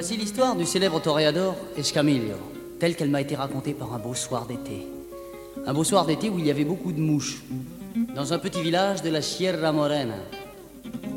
Voici l'histoire du célèbre toréador Escamillo, telle qu'elle m'a été racontée par un beau soir d'été. Un beau soir d'été où il y avait beaucoup de mouches, dans un petit village de la Sierra Morena.